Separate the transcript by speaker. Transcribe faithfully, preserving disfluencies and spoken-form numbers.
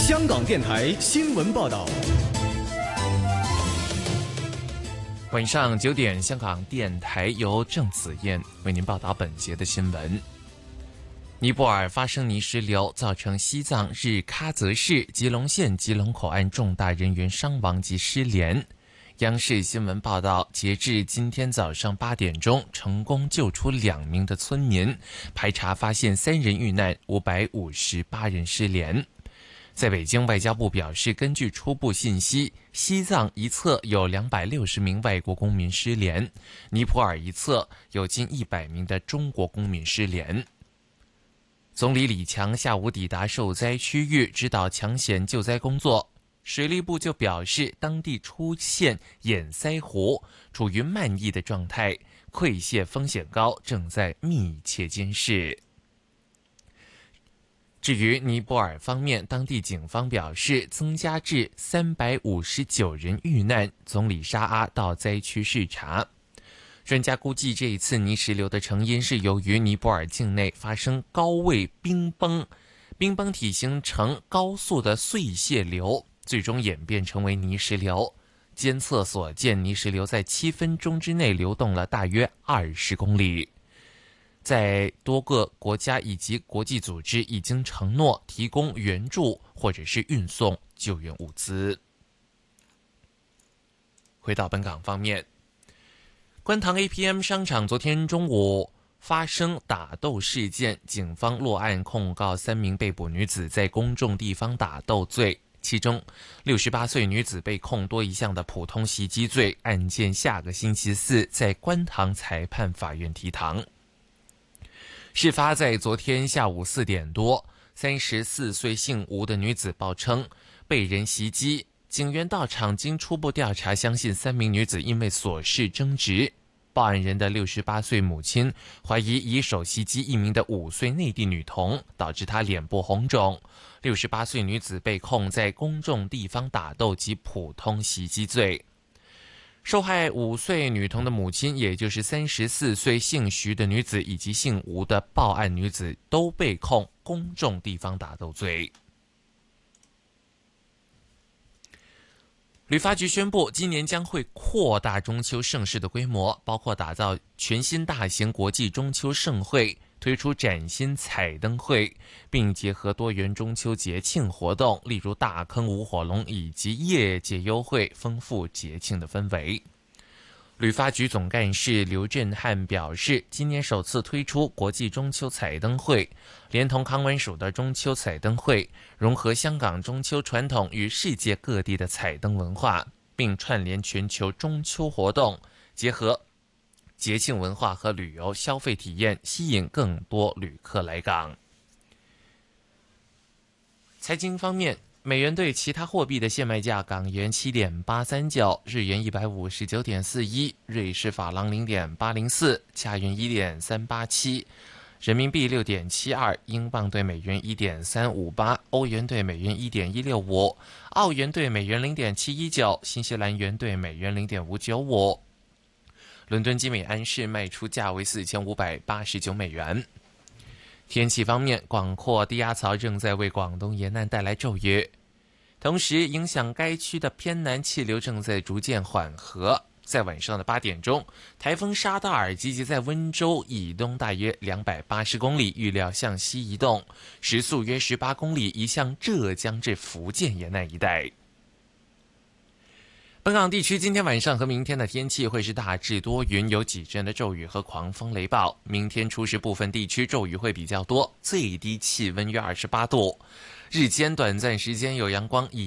Speaker 1: 香港电台新闻报道。
Speaker 2: 晚上九点，香港电台由郑子燕为您报道本节的新闻。尼泊尔发生泥石流，造成西藏日喀则市吉隆县吉隆口岸重大人员伤亡及失联。央视新闻报道，截至今天早上八点钟，成功救出两名的村民，排查发现三人遇难，五百五十八人失联。在北京，外交部表示，根据初步信息，西藏一侧有两百六十名外国公民失联，尼泊尔一侧有近一百名的中国公民失联。总理李强下午抵达受灾区域，指导抢险救灾工作。水利部就表示，当地出现堰塞湖，处于漫溢的状态，溃泄风险高，正在密切监视。至于尼泊尔方面，当地警方表示增加至三百五十九人遇难，总理沙阿到灾区视察。专家估计，这一次泥石流的成因是由于尼泊尔境内发生高位冰崩，冰崩体形成高速的碎屑流，最终演变成为泥石流。监测所见，泥石流在七分钟之内流动了大约二十公里。在多个国家以及国际组织已经承诺提供援助或者是运送救援物资。回到本港方面，观塘 A P M 商场昨天中午发生打斗事件，警方落案控告三名被捕女子在公众地方打斗罪，其中六十八岁女子被控多一项的普通袭击罪，案件下个星期四在观塘裁判法院提堂。事发在昨天下午四点多，三十四岁姓吴的女子报称被人袭击，警员到场，经初步调查，相信三名女子因为琐事争执。报案人的六十八岁母亲怀疑以手袭击一名的五岁内地女童，导致她脸部红肿。六十八岁女子被控在公众地方打斗及普通袭击罪。受害五岁女童的母亲，也就是三十四岁姓徐的女子以及姓吴的报案女子，都被控公众地方打斗罪。旅发局宣布，今年将会扩大中秋盛事的规模，包括打造全新大型国际中秋盛会，推出崭新彩灯会，并结合多元中秋节庆活动，例如大坑舞火龙以及业界优惠，丰富节庆的氛围。旅发局总干事刘振汉表示，今年首次推出国际中秋彩灯会，连同康文署的中秋彩灯会，融合香港中秋传统与世界各地的彩灯文化，并串联全球中秋活动，结合节庆文化和旅游消费体验，吸引更多旅客来港。财经方面，美元对其他货币的现卖价：港元七点八三九，日元一百五十九点四一，瑞士法郎零点八零四，加元一点三八七，人民币六点七二，英镑对美元一点三五八，欧元对美元一点一六五，澳元对美元零点七一九，新西兰元对美元零点五九五。伦敦基美安市卖出价为四千五百八十九美元。天气方面，广阔低压槽正在为广东沿岸带来骤雨，同时影响该区的偏南气流正在逐渐缓和。在晚上的八点钟，台风沙达尔集结在温州以东大约两百八十公里，预料向西移动，时速约十八公里，移向浙江至福建沿岸一带。本港地区今天晚上和明天的天气会是大致多云，有几阵的骤雨和狂风雷暴。明天初时部分地区骤雨会比较多，最低气温约二十八度，日间短暂时间有阳光，以